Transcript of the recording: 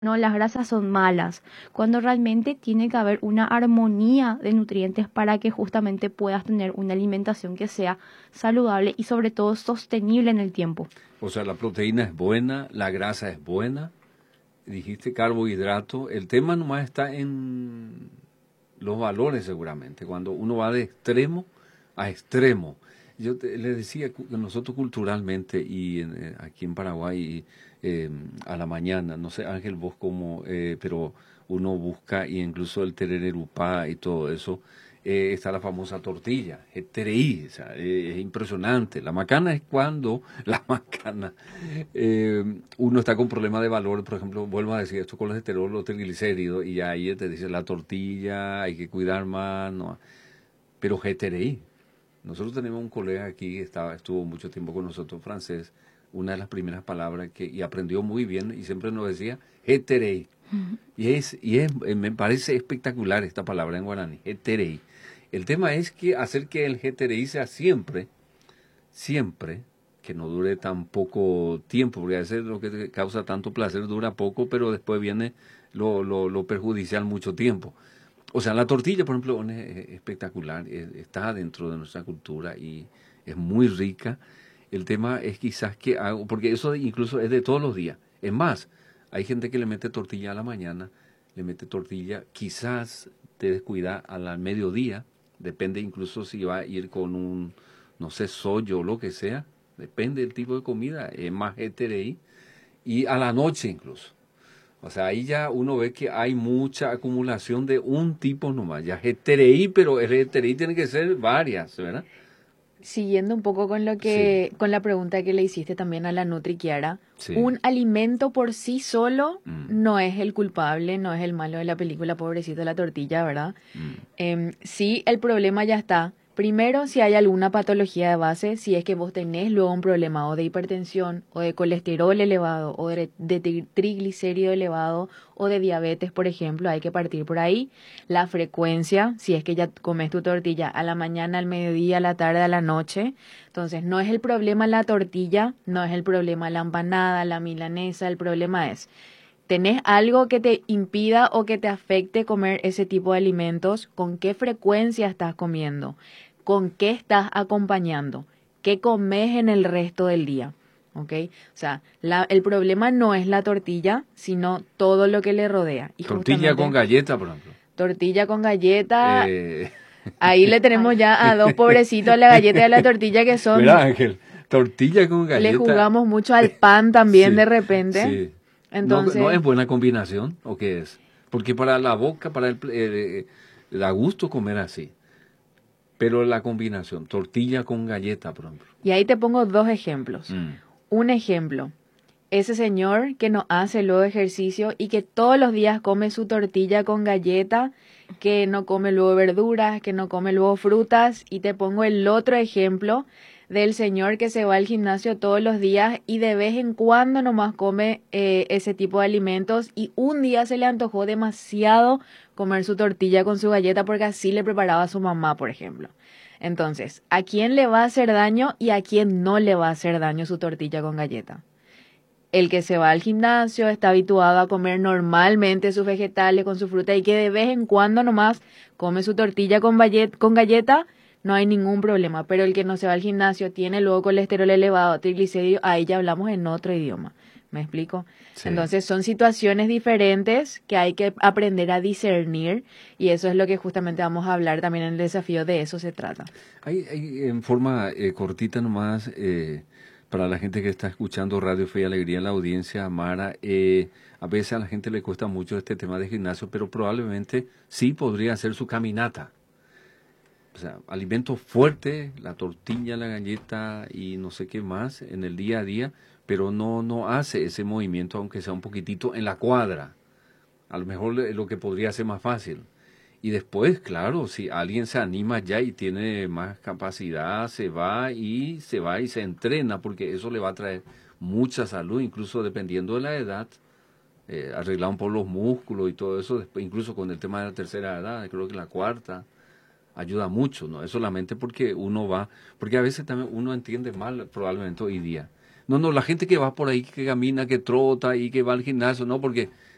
no, las grasas son malas, cuando realmente tiene que haber una armonía de nutrientes para que justamente puedas tener una alimentación que sea saludable y sobre todo sostenible en el tiempo. O sea, la proteína es buena, la grasa es buena, dijiste carbohidrato. El tema nomás está en los valores seguramente, cuando uno va de extremo a extremo. Les decía que nosotros culturalmente y aquí en Paraguay a la mañana, no sé Ángel vos cómo, pero uno busca y incluso el terererupá y todo eso, está la famosa tortilla, tereí, o sea, es impresionante. La macana es cuando, la macana, uno está con problemas de valor, por ejemplo, vuelvo a decir, esto colesterol o triglicéridos, y ahí te dice la tortilla, hay que cuidar más, no. Pero GTRI, nosotros tenemos un colega aquí que estuvo mucho tiempo con nosotros, francés, una de las primeras palabras y aprendió muy bien y siempre nos decía GTRI. Me parece espectacular esta palabra en guaraní, GTRI. El tema es que hacer que el GTRI sea siempre, que no dure tan poco tiempo, porque a veces lo que causa tanto placer dura poco, pero después viene lo perjudicial mucho tiempo. O sea, la tortilla, por ejemplo, es espectacular, está dentro de nuestra cultura y es muy rica. El tema es quizás que hago, porque eso incluso es de todos los días. Es más, hay gente que le mete tortilla a la mañana, le mete tortilla, quizás te descuida al mediodía, depende incluso si va a ir con un, no sé, sollo o lo que sea, depende del tipo de comida, es más GTRI, y a la noche incluso. O sea, ahí ya uno ve que hay mucha acumulación de un tipo nomás, ya GTRI, pero el GTRI tiene que ser varias, ¿verdad? Siguiendo un poco con Sí, con la pregunta que le hiciste también a la Nutri Kiara, sí. un alimento por sí solo Mm, no es el culpable, no es el malo de la película, pobrecito de la tortilla, ¿verdad? mm. Sí, el problema ya está. Primero, si hay alguna patología de base, si es que vos tenés luego un problema o de hipertensión, o de colesterol elevado, o de triglicérido elevado, o de diabetes, por ejemplo, hay que partir por ahí. La frecuencia, si es que ya comes tu tortilla a la mañana, al mediodía, a la tarde, a la noche. Entonces, no es el problema la tortilla, no es el problema la empanada, la milanesa, el problema es ¿tenés algo que te impida o que te afecte comer ese tipo de alimentos? ¿Con qué frecuencia estás comiendo? ¿Con qué estás acompañando? ¿Qué comes en el resto del día? ¿Ok? O sea, el problema no es la tortilla, sino todo lo que le rodea. Y Tortilla con justamente galleta, por ejemplo. tortilla con galleta, Eh, ahí le tenemos Ay, ya a dos pobrecitos a la galleta y a la tortilla que ¿Verdad, son, Ángel? Tortilla con le galleta. jugamos mucho al pan también de Sí, repente. sí. No, no Entonces, es buena combinación, ¿o qué es? Porque para la boca, da gusto comer así. Pero la combinación, tortilla con galleta, por ejemplo. y ahí te pongo dos ejemplos. Mm, Un ejemplo, ese señor que no hace luego ejercicio y que todos los días come su tortilla con galleta, que no come luego verduras, que no come luego frutas. Y te pongo el otro ejemplo del señor que se va al gimnasio todos los días y de vez en cuando nomás come ese tipo de alimentos y un día se le antojó demasiado comer su tortilla con su galleta porque así le preparaba a su mamá, por ejemplo. Entonces, ¿a quién le va a hacer daño y a quién no le va a hacer daño su tortilla con galleta? El que se va al gimnasio está habituado a comer normalmente sus vegetales con su fruta y que de vez en cuando nomás come su tortilla con galleta, no hay ningún problema. Pero el que no se va al gimnasio tiene luego colesterol elevado, triglicéridos, ahí ya hablamos en otro idioma. ¿Me explico? sí. Entonces son situaciones diferentes que hay que aprender a discernir y eso es lo que justamente vamos a hablar también en el desafío, de eso se trata. Hay en forma cortita nomás, para la gente que está escuchando Radio Fe y Alegría en la audiencia, Mara, a veces a la gente le cuesta mucho este tema de gimnasio, pero probablemente sí podría hacer su caminata. O sea, alimento fuerte, la tortilla, la galleta y no sé qué más en el día a día, pero no hace ese movimiento, aunque sea un poquitito en la cuadra. A lo mejor lo que podría ser más fácil. Y después, claro, si alguien se anima ya y tiene más capacidad, se va y se entrena, porque eso le va a traer mucha salud, incluso dependiendo de la edad, arreglado por los músculos y todo eso, después, incluso con el tema de la tercera edad, creo que la cuarta, ayuda mucho, no es solamente porque uno va, porque a veces también uno entiende mal probablemente hoy día. No, la gente que va por ahí, que camina, que trota y que va al gimnasio, no, porque